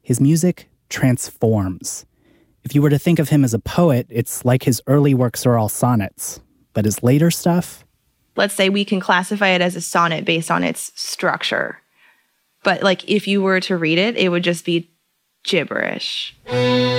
his music transforms. If you were to think of him as a poet, it's like his early works are all sonnets, but his later stuff? Let's say we can classify it as a sonnet based on its structure. But like if you were to read it, it would just be gibberish.